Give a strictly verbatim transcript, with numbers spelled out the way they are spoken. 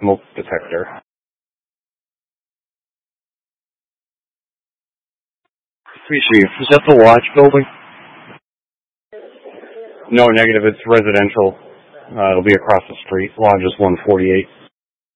smoke detector. three three, is that the Watch building? No, negative. It's residential. Uh, it'll be across the street. Lodge is one forty-eight.